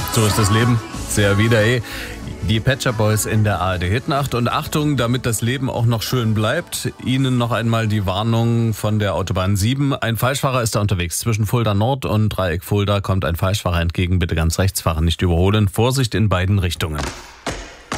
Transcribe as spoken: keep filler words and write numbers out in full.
So ist das Leben. Sehr wieder, ey. Die Pet Shop Boys in der A R D-Hitnacht. Und Achtung, damit das Leben auch noch schön bleibt, Ihnen noch einmal die Warnung von der Autobahn sieben. Ein Falschfahrer ist da unterwegs. Zwischen Fulda Nord und Dreieck Fulda kommt ein Falschfahrer entgegen. Bitte ganz rechts fahren, nicht überholen. Vorsicht in beiden Richtungen.